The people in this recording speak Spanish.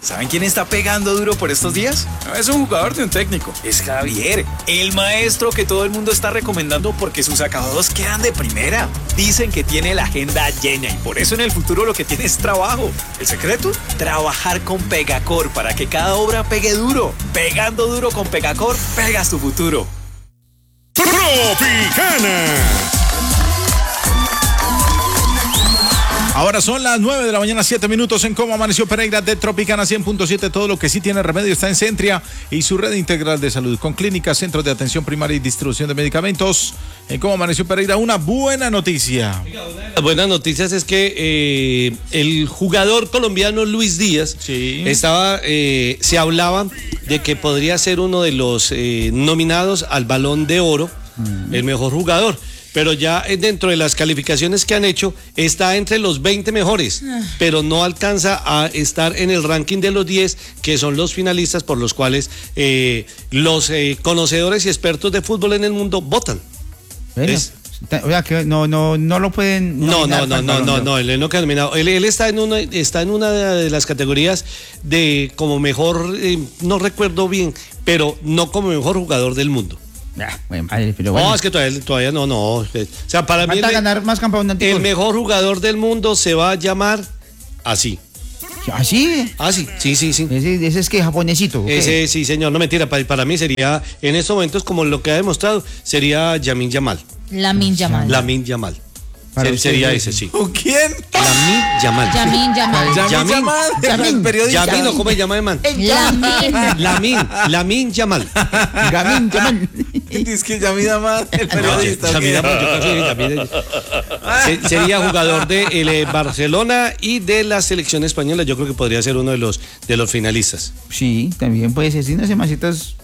¿Saben quién está pegando duro por estos días? No es un jugador de un técnico, es Javier, el maestro que todo el mundo está recomendando porque sus acabados quedan de primera. Dicen que tiene la agenda llena y por eso en el futuro lo que tiene es trabajo. ¿El secreto? Trabajar con Pegacor para que cada obra pegue duro. Pegando duro con Pegacor, pegas tu futuro. Tropicana. Ahora son las 9 de la mañana, 7 minutos en Cómo Amaneció Pereira de Tropicana 100.7. Todo lo que sí tiene remedio está en Centria y su red integral de salud con clínicas, centros de atención primaria y distribución de medicamentos. En Cómo Amaneció Pereira, una buena noticia. Las buenas noticias es que el jugador colombiano Luis Díaz se hablaba de que podría ser uno de los nominados al Balón de Oro, el mejor jugador. Pero ya dentro de las calificaciones que han hecho, está entre los 20 mejores, pero no alcanza a estar en el ranking de los 10, que son los finalistas por los cuales los conocedores y expertos de fútbol en el mundo votan. Bueno, o sea que no lo pueden. No, él no queda nominado. Él está en una de las categorías de como mejor, no recuerdo bien, pero no como mejor jugador del mundo. Pero bueno. No, es que todavía no. O sea, para mí ganar más campeonatos. El mejor jugador del mundo se va a llamar así. ¿Así? Sí. Ese es que japonesito. Ese sí, señor, no mentira. Para mí sería, en estos momentos, como lo que ha demostrado, sería Lamine Yamal. Lamine Yamal. Sería ese, sí. ¿Con quién? Lamine Yamal. El periodista. Yamin, ¿cómo se llama, man? Lamine Yamal. Dice que Yamin Yamal, el periodista. Sería jugador de el Barcelona y de la selección española. Yo creo que podría ser uno de los finalistas. Sí, también puede ser. Si no se masitas